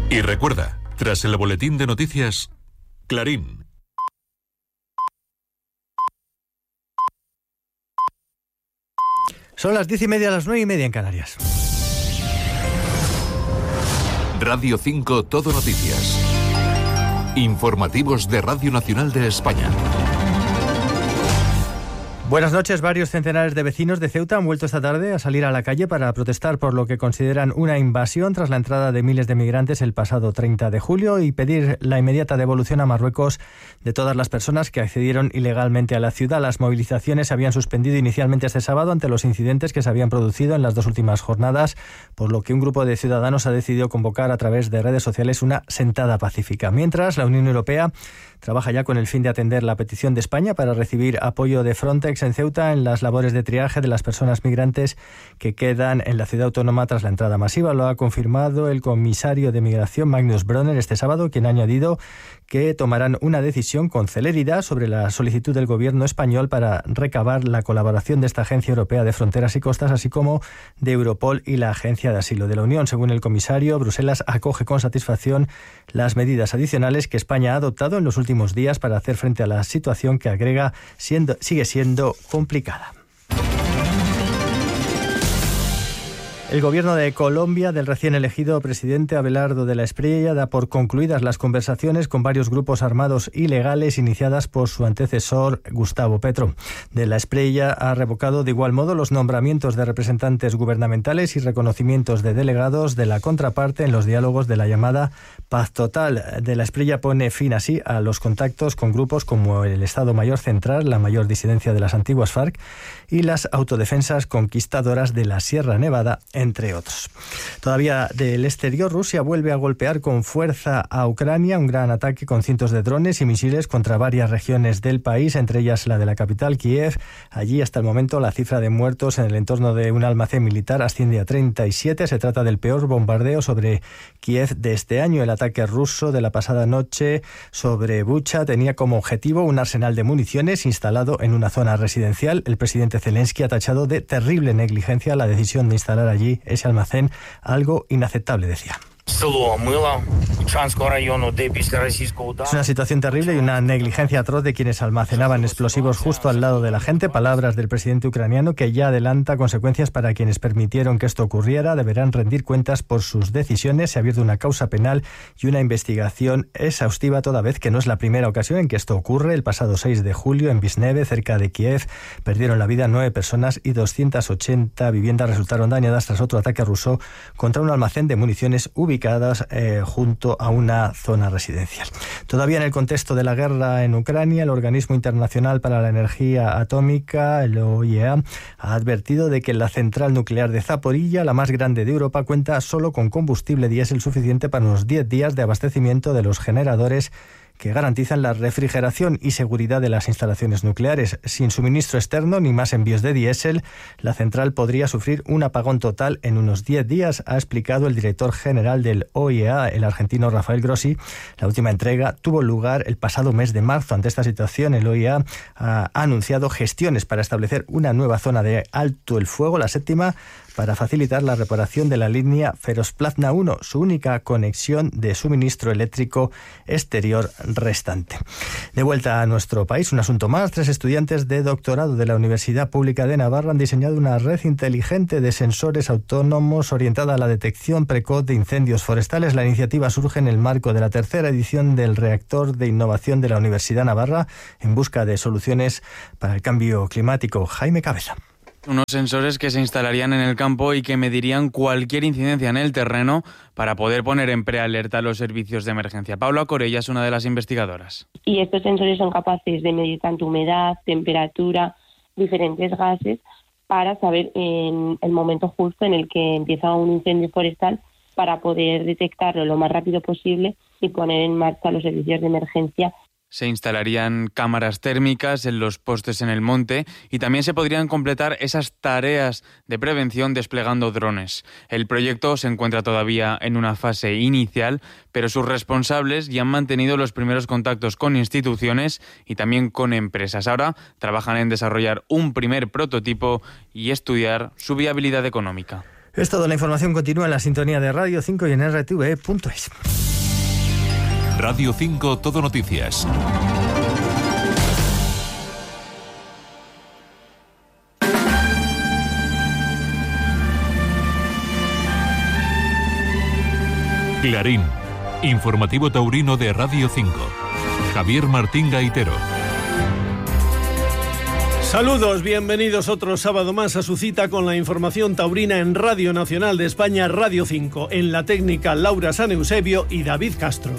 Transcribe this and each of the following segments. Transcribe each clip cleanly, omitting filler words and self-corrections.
Y recuerda, tras el boletín de noticias, Clarín. Son las 10:30, las 9:30 en Canarias. Radio 5 Todo Noticias. Informativos de Radio Nacional de España. Buenas noches. Varios centenares de vecinos de Ceuta han vuelto esta tarde a salir a la calle para protestar por lo que consideran una invasión tras la entrada de miles de migrantes el pasado 30 de julio y pedir la inmediata devolución a Marruecos de todas las personas que accedieron ilegalmente a la ciudad. Las movilizaciones se habían suspendido inicialmente este sábado ante los incidentes que se habían producido en las dos últimas jornadas, por lo que un grupo de ciudadanos ha decidido convocar a través de redes sociales una sentada pacífica. Mientras, la Unión Europea trabaja ya con el fin de atender la petición de España para recibir apoyo de Frontex en Ceuta en las labores de triaje de las personas migrantes que quedan en la ciudad autónoma tras la entrada masiva. Lo ha confirmado el comisario de Migración, Magnus Bronner, este sábado, quien ha añadido que tomarán una decisión con celeridad sobre la solicitud del gobierno español para recabar la colaboración de esta Agencia Europea de Fronteras y Costas, así como de Europol y la Agencia de Asilo de la Unión. Según el comisario, Bruselas acoge con satisfacción las medidas adicionales que España ha adoptado en los últimos días para hacer frente a la situación que sigue siendo complicada. El gobierno de Colombia del recién elegido presidente Abelardo de la Espriella da por concluidas las conversaciones con varios grupos armados ilegales iniciadas por su antecesor Gustavo Petro. De la Espriella ha revocado de igual modo los nombramientos de representantes gubernamentales y reconocimientos de delegados de la contraparte en los diálogos de la llamada Paz Total. De la Espriella pone fin así a los contactos con grupos como el Estado Mayor Central, la mayor disidencia de las antiguas FARC y las autodefensas conquistadoras de la Sierra Nevada, entre otros. Todavía del exterior, Rusia vuelve a golpear con fuerza a Ucrania, un gran ataque con cientos de drones y misiles contra varias regiones del país, entre ellas la de la capital, Kiev. Allí, hasta el momento, la cifra de muertos en el entorno de un almacén militar asciende a 37. Se trata del peor bombardeo sobre Kiev de este año. El ataque ruso de la pasada noche sobre Bucha tenía como objetivo un arsenal de municiones instalado en una zona residencial. El presidente Zelensky ha tachado de terrible negligencia la decisión de instalar allí ese almacén, algo inaceptable, decía. Es una situación terrible y una negligencia atroz de quienes almacenaban explosivos justo al lado de la gente. Palabras del presidente ucraniano, que ya adelanta consecuencias para quienes permitieron que esto ocurriera. Deberán rendir cuentas por sus decisiones. Se ha abierto una causa penal y una investigación exhaustiva, toda vez que no es la primera ocasión en que esto ocurre. El pasado 6 de julio, en Visneve, cerca de Kiev, perdieron la vida 9 personas y 280 viviendas resultaron dañadas tras otro ataque ruso contra un almacén de municiones ubicadas junto a una zona residencial. Todavía en el contexto de la guerra en Ucrania, el Organismo Internacional para la Energía Atómica, el OIEA, ha advertido de que la central nuclear de Zaporilla, la más grande de Europa, cuenta solo con combustible diésel suficiente para unos 10 días de abastecimiento de los generadores que garantizan la refrigeración y seguridad de las instalaciones nucleares. Sin suministro externo ni más envíos de diésel, la central podría sufrir un apagón total en unos 10 días, ha explicado el director general del OIEA, el argentino Rafael Grossi. La última entrega tuvo lugar el pasado mes de marzo. Ante esta situación, el OIEA ha anunciado gestiones para establecer una nueva zona de alto el fuego, la séptima, para facilitar la reparación de la línea Ferosplatna 1, su única conexión de suministro eléctrico exterior restante. De vuelta a nuestro país, un asunto más. 3 estudiantes de doctorado de la Universidad Pública de Navarra han diseñado una red inteligente de sensores autónomos orientada a la detección precoz de incendios forestales. La iniciativa surge en el marco de la 3ª edición del Reactor de Innovación de la Universidad Navarra en busca de soluciones para el cambio climático. Jaime Cabeza. Unos sensores que se instalarían en el campo y que medirían cualquier incidencia en el terreno para poder poner en prealerta a los servicios de emergencia. Paula Corella es una de las investigadoras. Y estos sensores son capaces de medir tanto humedad, temperatura, diferentes gases, para saber en el momento justo en el que empieza un incendio forestal, para poder detectarlo lo más rápido posible y poner en marcha los servicios de emergencia. Se instalarían cámaras térmicas en los postes en el monte y también se podrían completar esas tareas de prevención desplegando drones. El proyecto se encuentra todavía en una fase inicial, pero sus responsables ya han mantenido los primeros contactos con instituciones y también con empresas. Ahora trabajan en desarrollar un primer prototipo y estudiar su viabilidad económica. Es todo. La información continúa en la sintonía de Radio 5 y en rtve.es. Radio 5 Todo Noticias. Clarín, informativo taurino de Radio 5. Javier Martín Gaitero. Saludos, bienvenidos otro sábado más a su cita con la información taurina en Radio Nacional de España, Radio 5. En la técnica, Laura San Eusebio y David Castro.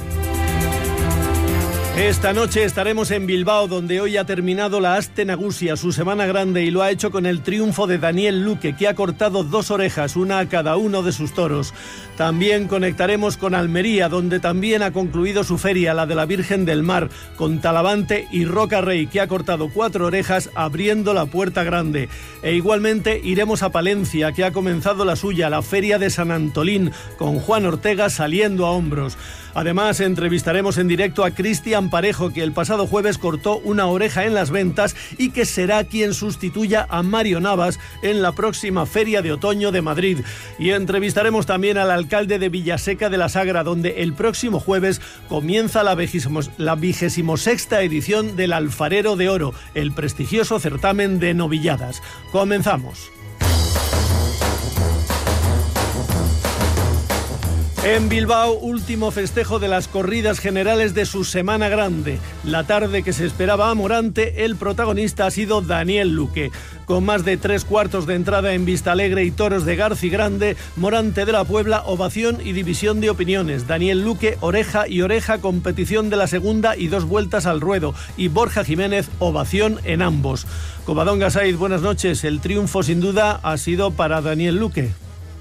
Esta noche estaremos en Bilbao, donde hoy ha terminado la Aste Nagusia, su semana grande, y lo ha hecho con el triunfo de Daniel Luque, que ha cortado 2 orejas, una a cada uno de sus toros. También conectaremos con Almería, donde también ha concluido su feria, la de la Virgen del Mar, con Talavante y Roca Rey, que ha cortado 4 orejas abriendo la Puerta Grande. E igualmente iremos a Palencia, que ha comenzado la suya, la Feria de San Antolín, con Juan Ortega saliendo a hombros. Además, entrevistaremos en directo a Cristian Parejo, que el pasado jueves cortó una oreja en las ventas y que será quien sustituya a Mario Navas en la próxima Feria de Otoño de Madrid. Y entrevistaremos también al alcalde de Villaseca de la Sagra, donde el próximo jueves comienza la 26ª edición del Alfarero de Oro, el prestigioso certamen de novilladas. Comenzamos. En Bilbao, último festejo de las corridas generales de su semana grande. La tarde que se esperaba a Morante, el protagonista ha sido Daniel Luque. Con más de 3/4 de entrada en Vistalegre y toros de Garci Grande, Morante de la Puebla, ovación y división de opiniones. Daniel Luque, oreja y oreja, competición de la segunda y 2 vueltas al ruedo. Y Borja Jiménez, ovación en ambos. Covadonga Saiz, buenas noches. El triunfo sin duda ha sido para Daniel Luque.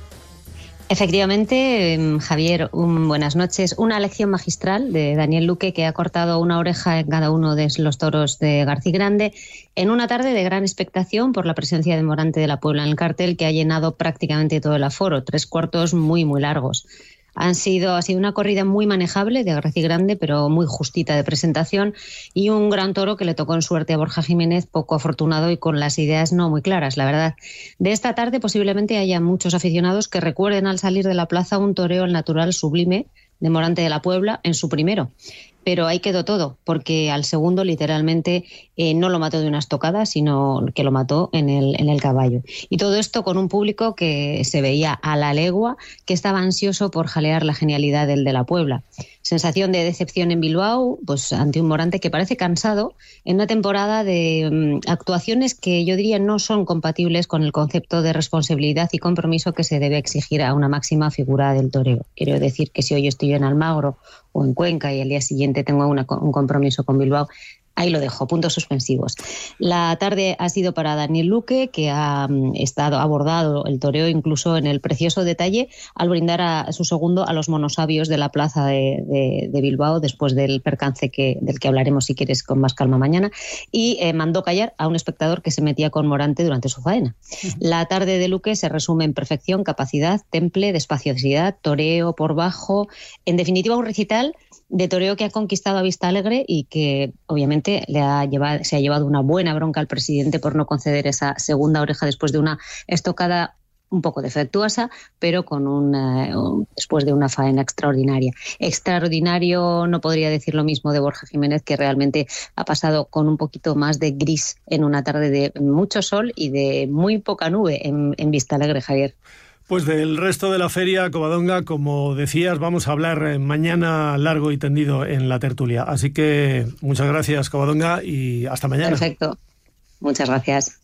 Efectivamente, Javier, buenas noches. Una lección magistral de Daniel Luque, que ha cortado una oreja en cada uno de los toros de Garci Grande, en una tarde de gran expectación por la presencia de Morante de la Puebla en el cartel, que ha llenado prácticamente todo el aforo, 3/4 muy, muy largos. Ha sido una corrida muy manejable de Garci Grande, pero muy justita de presentación, y un gran toro que le tocó en suerte a Borja Jiménez, poco afortunado y con las ideas no muy claras, la verdad. De esta tarde posiblemente haya muchos aficionados que recuerden al salir de la plaza un toreo al natural sublime de Morante de la Puebla en su primero. Pero ahí quedó todo, porque al segundo literalmente no lo mató de una estocada, sino que lo mató en el caballo. Y todo esto con un público que se veía a la legua, que estaba ansioso por jalear la genialidad del de la Puebla. Sensación de decepción en Bilbao, pues ante un Morante que parece cansado en una temporada de actuaciones que yo diría no son compatibles con el concepto de responsabilidad y compromiso que se debe exigir a una máxima figura del toreo. Quiero decir que si hoy estoy en Almagro o en Cuenca y al día siguiente tengo un compromiso con Bilbao, ahí lo dejo, puntos suspensivos. La tarde ha sido para Daniel Luque, que ha abordado el toreo incluso en el precioso detalle al brindar a su segundo a los monosabios de la plaza de Bilbao, después del percance del que hablaremos si quieres con más calma mañana, y mandó callar a un espectador que se metía con Morante durante su faena. La tarde de Luque se resume en perfección, capacidad, temple, despaciosidad, toreo por bajo, en definitiva un recital de toreo que ha conquistado a Vistalegre y que obviamente se ha llevado una buena bronca al presidente por no conceder esa segunda oreja después de una estocada un poco defectuosa, pero después de una faena extraordinaria. Extraordinario no podría decir lo mismo de Borja Jiménez, que realmente ha pasado con un poquito más de gris en una tarde de mucho sol y de muy poca nube en Vistalegre, Javier. Pues del resto de la feria, Covadonga, como decías, vamos a hablar mañana largo y tendido en la tertulia. Así que muchas gracias, Covadonga, y hasta mañana. Perfecto. Muchas gracias.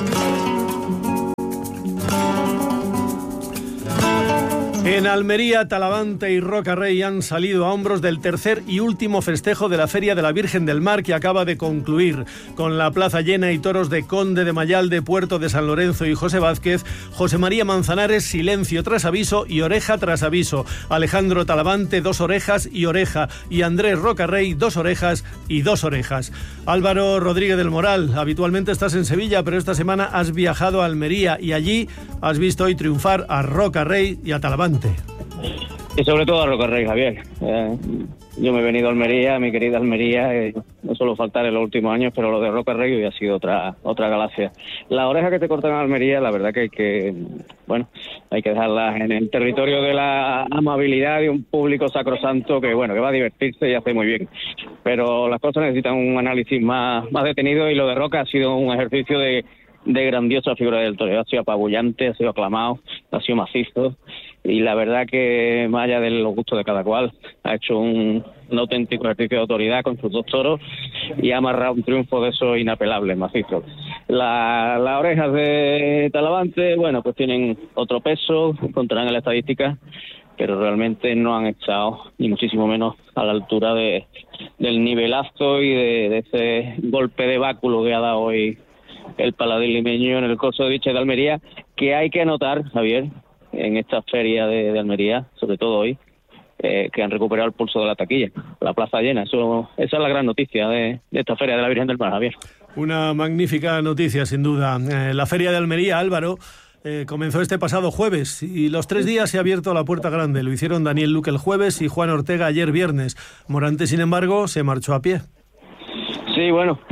En Almería, Talavante y Roca Rey han salido a hombros del tercer y último festejo de la Feria de la Virgen del Mar, que acaba de concluir. Con la plaza llena y toros de Conde de Mayalde, Puerto de San Lorenzo y José Vázquez, José María Manzanares, silencio tras aviso y oreja tras aviso. Alejandro Talavante, 2 orejas y oreja. Y Andrés Roca Rey, 2 orejas y 2 orejas. Álvaro Rodríguez del Moral, habitualmente estás en Sevilla, pero esta semana has viajado a Almería y allí has visto hoy triunfar a Roca Rey y a Talavante. Y sobre todo a Rocarrey, Javier. Yo me he venido a Almería, mi querida Almería, no suelo faltar en los últimos años, pero lo de Rocarrey hoy ha sido otra galaxia. Las orejas que te cortan en Almería, la verdad que hay que dejarlas en el territorio de la amabilidad de un público sacrosanto que va a divertirse y hace muy bien. Pero las cosas necesitan un análisis más detenido, y lo de Roca ha sido un ejercicio de grandiosa figura del toreo. Ha sido apabullante, ha sido aclamado, ha sido macizo, y la verdad que, más allá de los gustos de cada cual, ha hecho un auténtico ejercicio de autoridad con sus 2 toros y ha amarrado un triunfo de esos inapelables, macizos. Las orejas de Talavante, pues tienen otro peso, contarán en la estadística, pero realmente no han estado ni muchísimo menos a la altura del nivelazo y de ese golpe de báculo que ha dado hoy el paladín limeño en el Corso de Viche de Almería, que hay que anotar, Javier, en esta feria de Almería, sobre todo hoy, que han recuperado el pulso de la taquilla, la plaza llena. Esa es la gran noticia de esta feria de la Virgen del Mar, Javier. Una magnífica noticia, sin duda. La feria de Almería, Álvaro, comenzó este pasado jueves, y los 3 días se ha abierto la puerta grande. Lo hicieron Daniel Luque el jueves y Juan Ortega ayer viernes. Morante, sin embargo, se marchó a pie. Sí,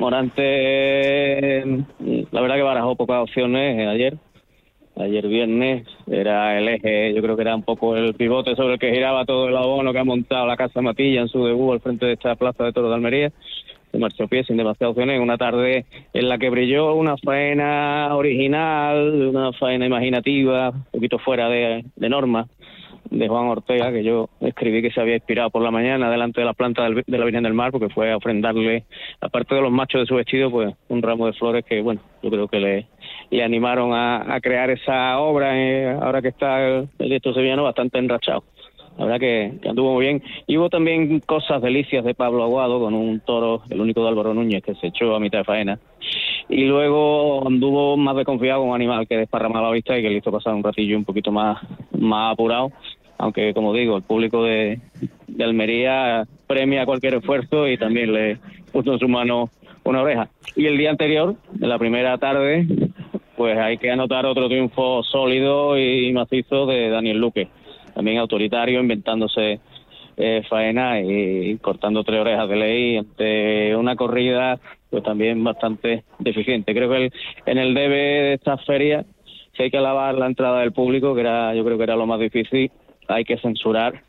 Morante, la verdad que barajó pocas opciones ayer viernes. Era el eje, yo creo que era un poco el pivote sobre el que giraba todo el abono que ha montado la Casa Matilla en su debut al frente de esta plaza de toros de Almería. Se marchó a pie sin demasiadas opciones, una tarde en la que brilló una faena original, una faena imaginativa, un poquito fuera de norma, de Juan Ortega, que yo escribí que se había inspirado por la mañana delante de la planta de la Virgen del Mar, porque fue a ofrendarle, aparte de los machos de su vestido, un ramo de flores que, yo creo que le animaron a crear esa obra, ahora que está el director sevillano bastante enrachado. La verdad que anduvo muy bien. Y hubo también cosas delicias de Pablo Aguado, con un toro, el único de Álvaro Núñez, que se echó a mitad de faena. Y luego anduvo más desconfiado con un animal que desparramaba la vista y que le hizo pasar un ratillo un poquito más apurado. Aunque, como digo, el público de Almería premia cualquier esfuerzo y también le puso en su mano una oreja. Y el día anterior, en la primera tarde, hay que anotar otro triunfo sólido y macizo de Daniel Luque. También autoritario, inventándose faena y cortando 3 orejas de ley ante una corrida también bastante deficiente. Creo que en el debe de esta feria, si hay que alabar la entrada del público, yo creo que era lo más difícil, hay que censurar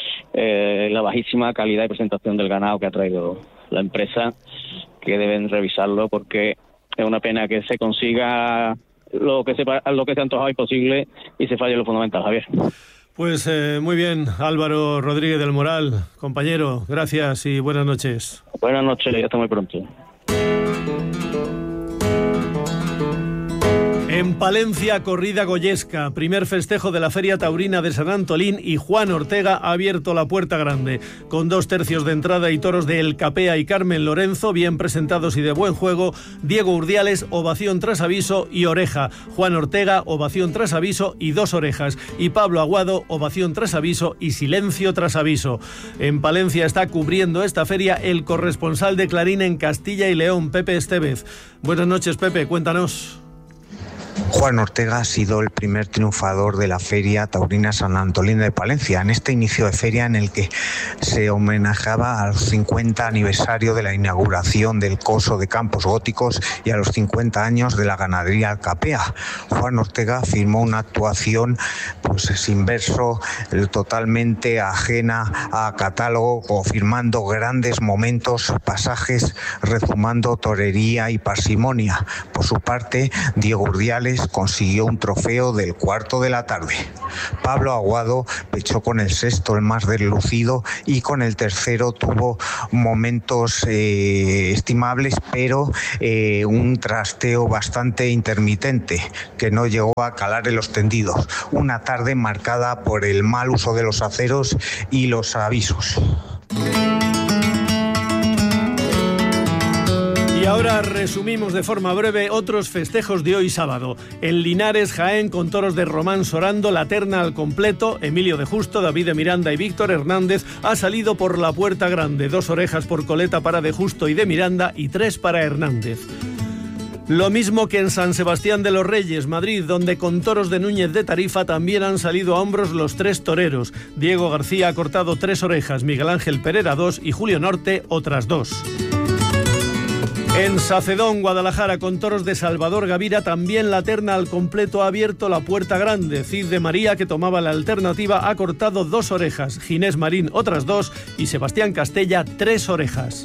la bajísima calidad de presentación del ganado que ha traído la empresa, que deben revisarlo, porque es una pena que se consiga lo que se ha antojado imposible y se falle lo fundamental, Javier. Pues muy bien, Álvaro Rodríguez del Moral, compañero, gracias y buenas noches. Buenas noches y hasta muy pronto. En Palencia, corrida goyesca, primer festejo de la Feria Taurina de San Antolín, y Juan Ortega ha abierto la puerta grande, con 2 tercios de entrada y toros de El Capea y Carmen Lorenzo, bien presentados y de buen juego. Diego Urdiales, ovación tras aviso y oreja. Juan Ortega, ovación tras aviso y 2 orejas. Y Pablo Aguado, ovación tras aviso y silencio tras aviso. En Palencia está cubriendo esta feria el corresponsal de Clarín en Castilla y León, Pepe Estevez. Buenas noches, Pepe, cuéntanos. Juan Ortega ha sido el primer triunfador de la Feria Taurina San Antolín de Palencia, en este inicio de feria en el que se homenajeaba al 50 aniversario de la inauguración del Coso de Campos Góticos y a los 50 años de la ganadería El Capea. Juan Ortega firmó una actuación sin verso, totalmente ajena a catálogo, confirmando grandes momentos, pasajes, rezumando torería y parsimonia. Por su parte, Diego Urdiales consiguió un trofeo del cuarto de la tarde. Pablo Aguado pechó con el sexto, el más deslucido, y con el tercero tuvo momentos estimables, pero un trasteo bastante intermitente que no llegó a calar en los tendidos. Una tarde marcada por el mal uso de los aceros y los avisos. Y ahora resumimos de forma breve otros festejos de hoy sábado. En Linares, Jaén, con toros de Román Sorando, la terna al completo. Emilio de Justo, David de Miranda y Víctor Hernández ha salido por la puerta grande. 2 orejas por coleta para de Justo y de Miranda y 3 para Hernández. Lo mismo que en San Sebastián de los Reyes, Madrid, donde con toros de Núñez de Tarifa también han salido a hombros los 3 toreros. Diego García ha cortado 3 orejas, Miguel Ángel Pereira 2 y Julio Norte otras 2. En Sacedón, Guadalajara, con toros de Salvador Gavira, también la terna al completo ha abierto la puerta grande. Cid de María, que tomaba la alternativa, ha cortado 2 orejas, Ginés Marín otras 2 y Sebastián Castella 3 orejas.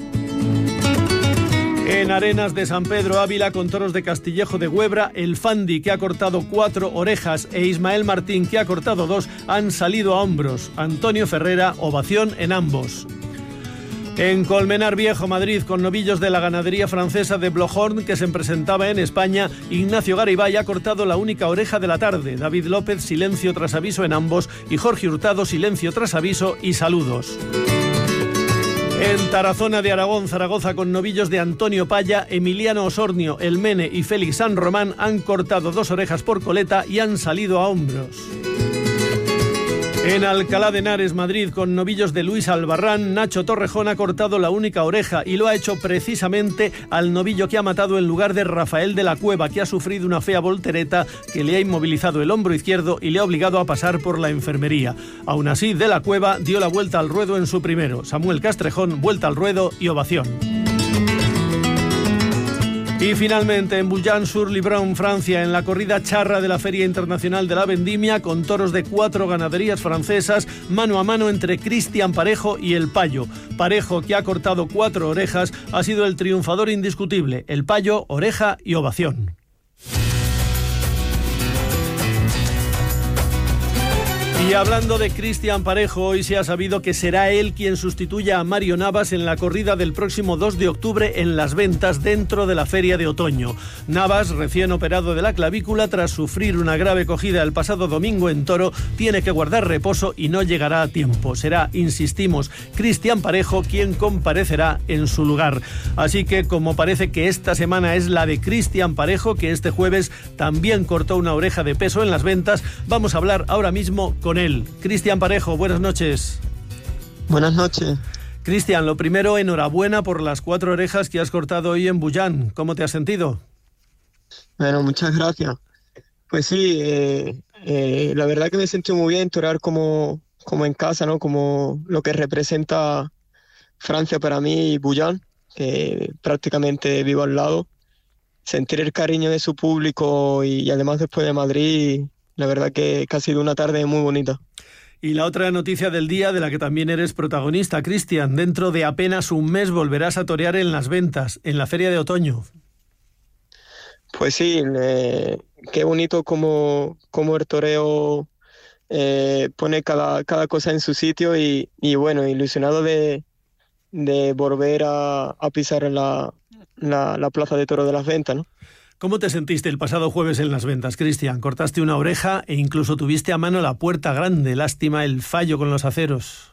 En Arenas de San Pedro Ávila, con toros de Castillejo de Huebra, el Fandi, que ha cortado 4 orejas, e Ismael Martín, que ha cortado 2, han salido a hombros. Antonio Ferrera, ovación en ambos. En Colmenar Viejo, Madrid, con novillos de la ganadería francesa de Blohorn, que se presentaba en España, Ignacio Garibay ha cortado la única oreja de la tarde. David López, silencio tras aviso en ambos, y Jorge Hurtado, silencio tras aviso y saludos. En Tarazona de Aragón, Zaragoza, con novillos de Antonio Paya, Emiliano Osornio, El Mene y Félix San Román han cortado 2 orejas por coleta y han salido a hombros. En Alcalá de Henares, Madrid, con novillos de Luis Albarrán, Nacho Torrejón ha cortado la única oreja y lo ha hecho precisamente al novillo que ha matado en lugar de Rafael de la Cueva, que ha sufrido una fea voltereta que le ha inmovilizado el hombro izquierdo y le ha obligado a pasar por la enfermería. Aún así, de la Cueva dio la vuelta al ruedo en su primero. Samuel Castrejón, vuelta al ruedo y ovación. Y finalmente en Boulogne-sur-Libron, Francia, en la corrida charra de la Feria Internacional de la Vendimia, con toros de 4 ganaderías francesas, mano a mano entre Cristian Parejo y El Payo. Parejo, que ha cortado 4 orejas, ha sido el triunfador indiscutible. El Payo, oreja y ovación. Y hablando de Cristian Parejo, hoy se ha sabido que será él quien sustituya a Mario Navas en la corrida del próximo 2 de octubre en Las Ventas, dentro de la Feria de Otoño. Navas, recién operado de la clavícula tras sufrir una grave cogida el pasado domingo en Toro, tiene que guardar reposo y no llegará a tiempo. Será, insistimos, Cristian Parejo quien comparecerá en su lugar. Así que, como parece que esta semana es la de Cristian Parejo, que este jueves también cortó una oreja de peso en Las Ventas, vamos a hablar ahora mismo con él. Cristian Parejo, buenas noches. Buenas noches. Cristian, lo primero, enhorabuena por las 4 orejas que has cortado hoy en Boulogne. ¿Cómo te has sentido? Bueno, muchas gracias. Pues sí, la verdad que me sentí muy bien torear como en casa, ¿no? Como lo que representa Francia para mí y Boulogne, que prácticamente vivo al lado. Sentir el cariño de su público y además después de Madrid, la verdad que ha sido una tarde muy bonita. Y la otra noticia del día, de la que también eres protagonista, Cristian, dentro de apenas un mes volverás a torear en Las Ventas, en la Feria de Otoño. Pues sí, qué bonito como el toreo pone cada cosa en su sitio y bueno, ilusionado de volver a pisar en la plaza de toro de Las Ventas, ¿no? ¿Cómo te sentiste el pasado jueves en Las Ventas, Cristian? Cortaste una oreja e incluso tuviste a mano la puerta grande. Lástima el fallo con los aceros.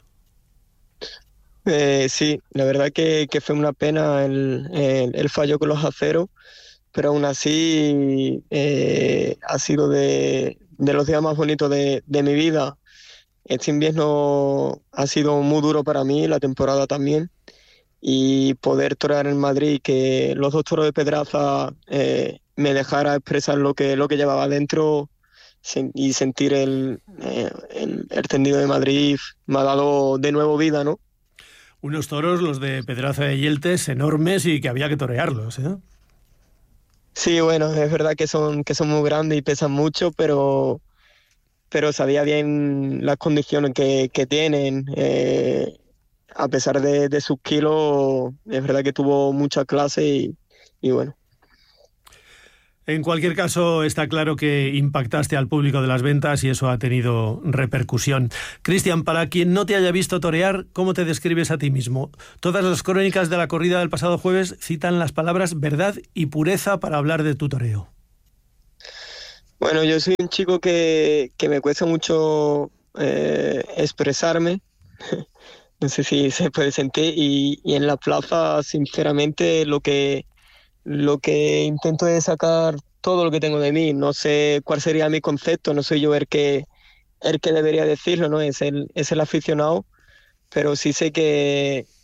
Sí, la verdad que fue una pena el fallo con los aceros, pero aún así ha sido de los días más bonitos de mi vida. Este invierno ha sido muy duro para mí, la temporada también. Y poder torear en Madrid, que los 2 toros de Pedraza me dejara expresar lo que llevaba dentro y sentir el tendido de Madrid, me ha dado de nuevo vida, ¿no? Unos toros, los de Pedraza de Yeltes, enormes y que había que torearlos, ¿eh? Sí, bueno, es verdad que son muy grandes y pesan mucho, pero sabía bien las condiciones que tienen. A pesar de sus kilos, es verdad que tuvo mucha clase y bueno. En cualquier caso, está claro que impactaste al público de Las Ventas y eso ha tenido repercusión. Cristian, para quien no te haya visto torear, ¿cómo te describes a ti mismo? Todas las crónicas de la corrida del pasado jueves citan las palabras verdad y pureza para hablar de tu toreo. Bueno, yo soy un chico que me cuesta mucho expresarme. No sé si se puede sentir y en la plaza, sinceramente, lo que intento es sacar todo lo que tengo de mí. No sé cuál sería mi concepto, no soy yo el que debería decirlo, ¿no? Es el aficionado, pero sí sé que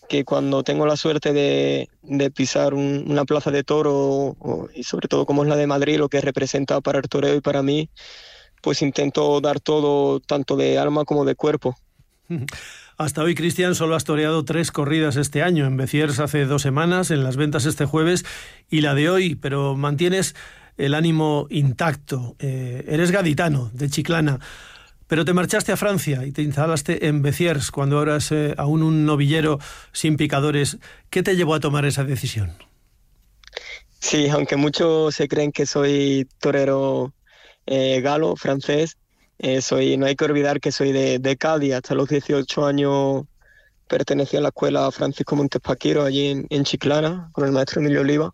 cuando tengo la suerte de pisar una plaza de toro, y sobre todo como es la de Madrid, lo que representa para el toreo y para mí, pues intento dar todo, tanto de alma como de cuerpo. Hasta hoy, Cristian, solo has toreado 3 corridas este año, en Béziers hace 2 semanas, en Las Ventas este jueves y la de hoy, pero mantienes el ánimo intacto. Eres gaditano, de Chiclana, pero te marchaste a Francia y te instalaste en Béziers cuando eras aún un novillero sin picadores. ¿Qué te llevó a tomar esa decisión? Sí, aunque muchos se creen que soy torero galo, francés, no hay que olvidar que soy de Cádiz. Hasta los 18 años pertenecía a la escuela Francisco Montespaquiro allí en Chiclana con el maestro Emilio Oliva,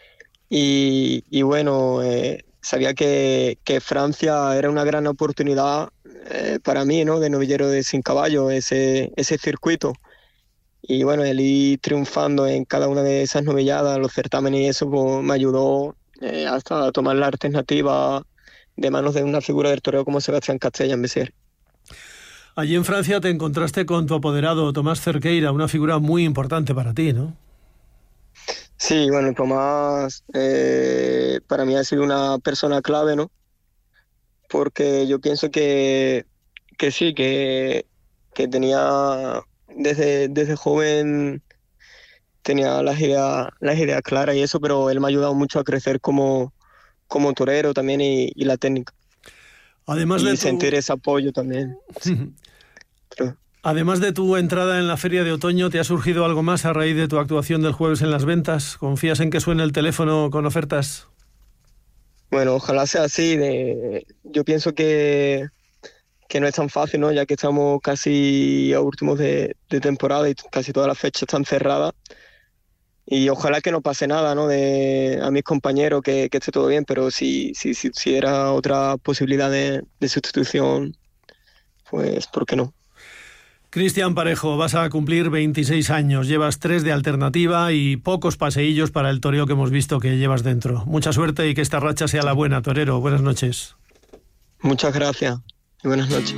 y bueno, sabía que Francia era una gran oportunidad para mí, ¿no? De novillero de sin caballo, ese circuito, y bueno, el ir triunfando en cada una de esas novilladas, los certámenes y eso, pues, me ayudó hasta a tomar la alternativa de manos de una figura del toreo como Sebastián Castella en Béziers. Allí en Francia te encontraste con tu apoderado Tomás Cerqueira, una figura muy importante para ti, ¿no? Sí, bueno, Tomás para mí ha sido una persona clave, ¿no? Porque yo pienso que sí, que tenía desde joven tenía las ideas claras y eso, pero él me ha ayudado mucho a crecer como torero también y la técnica. Además de sentir ese apoyo también. Sí. Además de tu entrada en la Feria de Otoño, ¿te ha surgido algo más a raíz de tu actuación del jueves en Las Ventas? ¿Confías en que suene el teléfono con ofertas? Bueno, ojalá sea así. Yo pienso que no es tan fácil, ¿no? Ya que estamos casi a últimos de temporada y casi todas las fechas están cerradas. Y ojalá que no pase nada, ¿no? A mis compañeros, que esté todo bien, pero si era otra posibilidad de sustitución, pues ¿por qué no? Cristian Parejo, vas a cumplir 26 años, llevas 3 de alternativa y pocos paseillos para el toreo que hemos visto que llevas dentro. Mucha suerte y que esta racha sea la buena, torero. Buenas noches. Muchas gracias y buenas noches.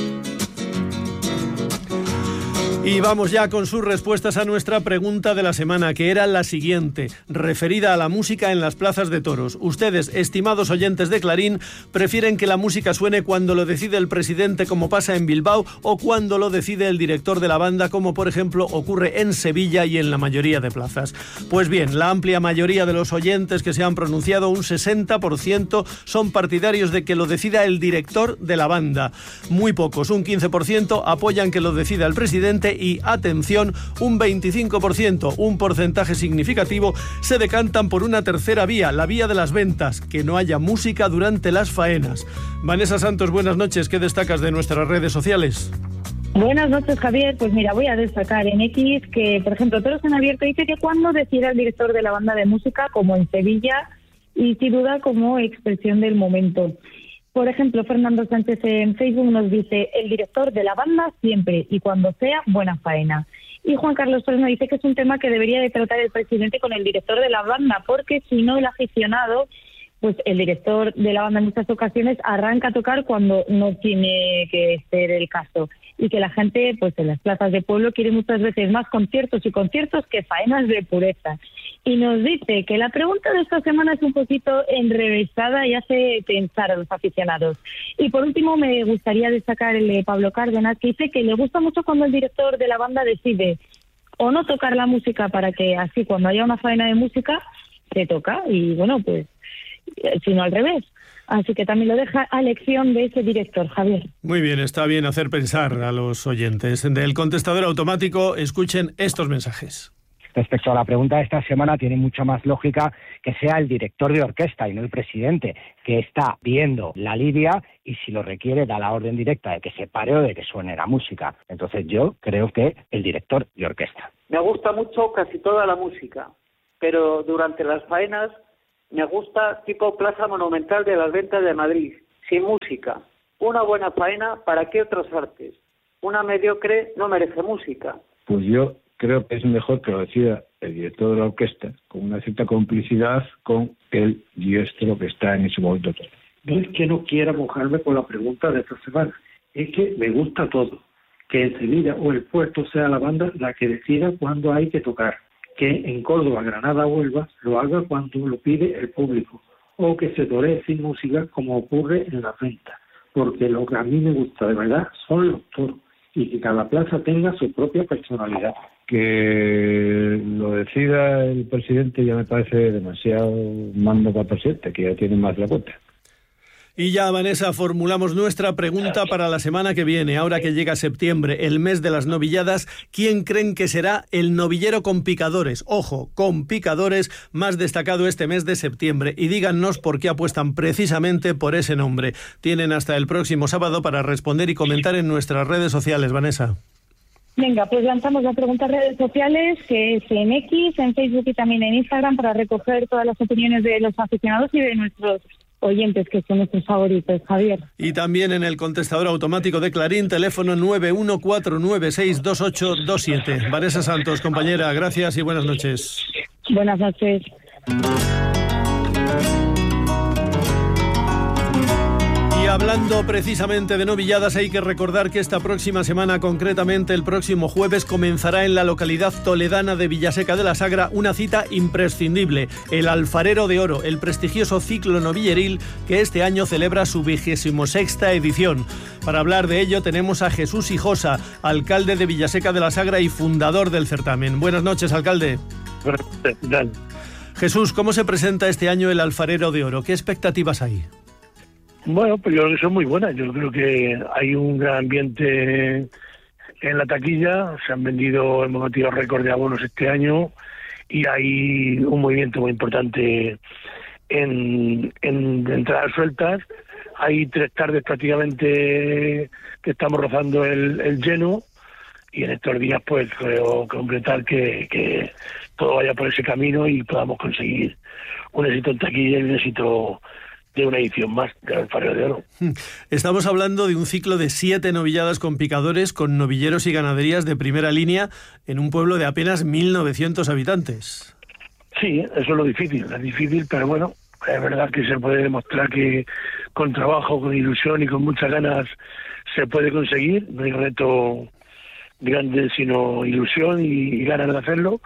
Y vamos ya con sus respuestas a nuestra pregunta de la semana, que era la siguiente, referida a la música en las plazas de toros. Ustedes, estimados oyentes de Clarín, ¿prefieren que la música suene cuando lo decide el presidente, como pasa en Bilbao, o cuando lo decide el director de la banda, como por ejemplo ocurre en Sevilla y en la mayoría de plazas? Pues bien, la amplia mayoría de los oyentes que se han pronunciado, un 60%, son partidarios de que lo decida el director de la banda. Muy pocos, un 15%, apoyan que lo decida el presidente y, atención, un 25%, un porcentaje significativo, se decantan por una tercera vía, la vía de las ventas, que no haya música durante las faenas. Vanessa Santos, buenas noches. ¿Qué destacas de nuestras redes sociales? Buenas noches, Javier. Pues mira, voy a destacar en X que, por ejemplo, Toros en Abierto dice que cuando decida el director de la banda de música, como en Sevilla, y sin duda como expresión del momento. Por ejemplo, Fernando Sánchez en Facebook nos dice: el director de la banda siempre y cuando sea buena faena. Y Juan Carlos Torres nos dice que es un tema que debería de tratar el presidente con el director de la banda, porque si no, el aficionado, pues el director de la banda en muchas ocasiones arranca a tocar cuando no tiene que ser el caso. Y que la gente, pues en las plazas de pueblo, quiere muchas veces más conciertos que faenas de pureza. Y nos dice que la pregunta de esta semana es un poquito enrevesada y hace pensar a los aficionados. Y por último, me gustaría destacar el de Pablo Cárdenas, que dice que le gusta mucho cuando el director de la banda decide o no tocar la música, para que así cuando haya una faena de música se toca, y bueno, pues sino al revés. Así que también lo deja a elección de ese director, Javier. Muy bien, está bien hacer pensar a los oyentes. Del contestador automático, escuchen estos mensajes. Respecto a la pregunta de esta semana, tiene mucha más lógica que sea el director de orquesta y no el presidente, que está viendo la lidia y si lo requiere da la orden directa de que se pare o de que suene la música. Entonces yo creo que el director de orquesta. Me gusta mucho casi toda la música, pero durante las faenas me gusta tipo Plaza Monumental de las Ventas de Madrid, sin música. Una buena faena, ¿para qué otras artes? Una mediocre no merece música. Pues yo creo que es mejor que lo decida el director de la orquesta, con una cierta complicidad con el diestro que está en ese momento. No es que no quiera mojarme con la pregunta de esta semana, es que me gusta todo. que en Sevilla o el Puerto sea la banda la que decida cuándo hay que tocar, que en Córdoba, Granada o Huelva lo haga cuando lo pide el público, o que se toree sin música como ocurre en las ventas, porque lo que a mí me gusta de verdad son los toros y que cada plaza tenga su propia personalidad. Que lo decida el presidente ya me parece demasiado mando para el presidente, que ya tiene más la cuenta. Y ya, Vanessa, formulamos nuestra pregunta para la semana que viene. Ahora que llega septiembre, el mes de las novilladas, ¿quién creen que será el novillero con picadores? Ojo, con picadores, más destacado este mes de septiembre. Y díganos por qué apuestan precisamente por ese nombre. Tienen hasta el próximo sábado para responder y comentar en nuestras redes sociales, Vanessa. Venga, pues lanzamos la pregunta en redes sociales, que es en X, en Facebook y también en Instagram, para recoger todas las opiniones de los aficionados y de nuestros oyentes, que son nuestros favoritos, Javier. Y también en el contestador automático de Clarín, teléfono 914962827. Vanessa Santos, compañera, gracias y buenas noches. Buenas noches. Y hablando precisamente de novilladas, hay que recordar que esta próxima semana, concretamente el próximo jueves, comenzará en la localidad toledana de Villaseca de la Sagra una cita imprescindible, el Alfarero de Oro, el prestigioso ciclo novilleril que este año celebra su 26ª edición. Para hablar de ello tenemos a Jesús Hijosa, alcalde de Villaseca de la Sagra y fundador del certamen. Buenas noches, alcalde. Buenas noches, ¿qué tal? Jesús, ¿cómo se presenta este año el Alfarero de Oro? ¿Qué expectativas hay? Bueno, pues yo creo que son muy buenas. Yo creo que hay un gran ambiente en la taquilla. Se han vendido, hemos batido récord de abonos este año y hay un movimiento muy importante en entradas sueltas. Hay 3 tardes prácticamente que estamos rozando el lleno y en estos días pues creo concretar que todo vaya por ese camino y podamos conseguir un éxito en taquilla y un éxito de una edición más del Alfarero de Oro. Estamos hablando de un ciclo de 7 novilladas con picadores, con novilleros y ganaderías de primera línea en un pueblo de apenas 1.900 habitantes. Sí, eso es lo difícil, pero bueno, es verdad que se puede demostrar que con trabajo, con ilusión y con muchas ganas se puede conseguir. No hay reto grande sino ilusión y ganas de hacerlo.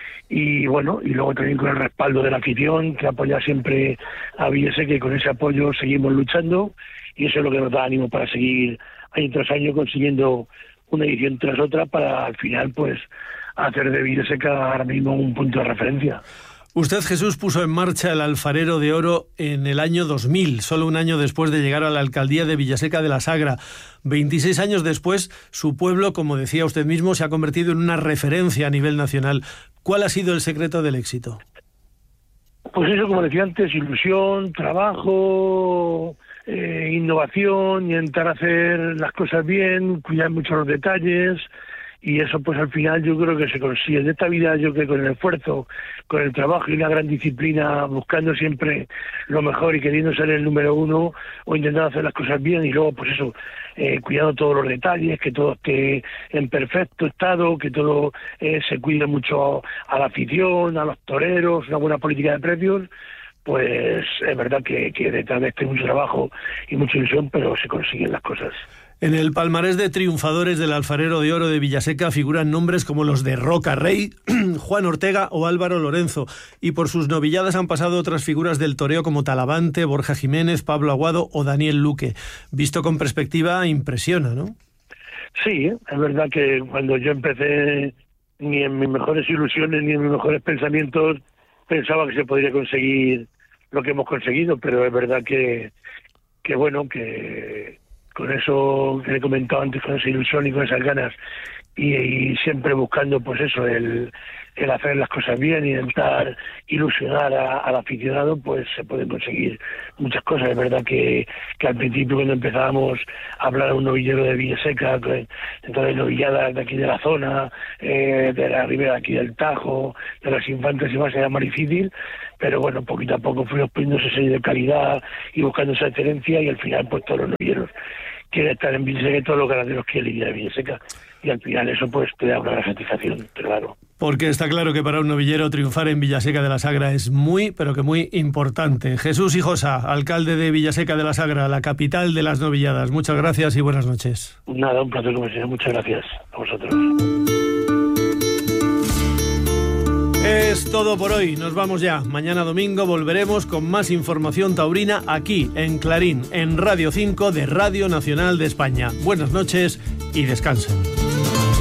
Y bueno, y luego también con el respaldo de la afición, que apoya siempre a Villaseca, que con ese apoyo seguimos luchando, y eso es lo que nos da ánimo para seguir año tras año consiguiendo una edición tras otra para al final pues hacer de Villaseca ahora mismo un punto de referencia. Usted, Jesús, puso en marcha el Alfarero de Oro en el año 2000, solo un año después de llegar a la alcaldía de Villaseca de la Sagra. 26 años después, su pueblo, como decía usted mismo, se ha convertido en una referencia a nivel nacional. ¿Cuál ha sido el secreto del éxito? Pues eso, como decía antes, ilusión, trabajo, innovación, intentar hacer las cosas bien, cuidar mucho los detalles. Y eso pues al final yo creo que se consigue. En esta vida yo creo que con el esfuerzo, con el trabajo y una gran disciplina, buscando siempre lo mejor y queriendo ser el número uno o intentando hacer las cosas bien y luego pues eso, cuidando todos los detalles, que todo esté en perfecto estado, que todo se cuide mucho a la afición, a los toreros, una buena política de precios. Pues es verdad que detrás de este hay mucho trabajo y mucha ilusión, pero se consiguen las cosas. En el palmarés de triunfadores del Alfarero de Oro de Villaseca figuran nombres como los de Roca Rey, Juan Ortega o Álvaro Lorenzo, y por sus novilladas han pasado otras figuras del toreo como Talavante, Borja Jiménez, Pablo Aguado o Daniel Luque. Visto con perspectiva, impresiona, ¿no? Sí, es verdad que cuando yo empecé, ni en mis mejores ilusiones ni en mis mejores pensamientos pensaba que se podría conseguir lo que hemos conseguido, pero es verdad que bueno, que con eso que he comentado antes, con esa ilusión y con esas ganas y siempre buscando pues eso, el hacer las cosas bien, intentar ilusionar al aficionado, pues se pueden conseguir muchas cosas. Es verdad que al principio cuando empezábamos a hablar a un novillero de Villaseca, entonces novilladas de aquí de la zona, de la ribera aquí del Tajo, de las Infantes y más, era más difícil, pero bueno, poquito a poco fuimos poniendo ese sello de calidad y buscando esa excelencia y al final pues todos los novilleros quieren estar en Villaseca y todos los ganaderos quieren ir a Villaseca. Y al final eso pues te da una gran satisfacción, claro. Porque está claro que para un novillero triunfar en Villaseca de la Sagra es muy, pero que muy importante. Jesús Hijosa, alcalde de Villaseca de la Sagra, la capital de las novilladas. Muchas gracias y buenas noches. Nada, un placer como siempre. Muchas gracias a vosotros. Es todo por hoy, nos vamos ya. Mañana domingo volveremos con más información taurina aquí en Clarín, en Radio 5 de Radio Nacional de España. Buenas noches y descansen.